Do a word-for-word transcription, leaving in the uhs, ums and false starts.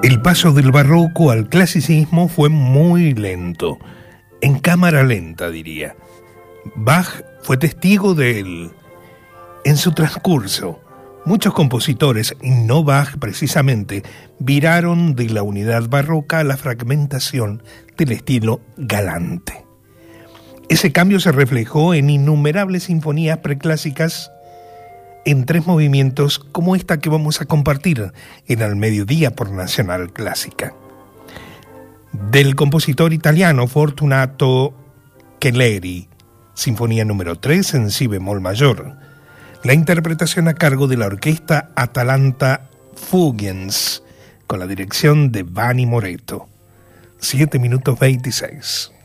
El paso del barroco al clasicismo fue muy lento, en cámara lenta diría. Bach fue testigo de él. En su transcurso, muchos compositores, y no Bach precisamente, viraron de la unidad barroca a la fragmentación del estilo galante. Ese cambio se reflejó en innumerables sinfonías preclásicas en tres movimientos como esta que vamos a compartir en Al Mediodía por Nacional Clásica. Del compositor italiano Fortunato Cheleri, Sinfonía número tres en si bemol mayor. La interpretación a cargo de la orquesta Atalanta Fugens, con la dirección de Vanni Moreto. siete minutos veintiséis.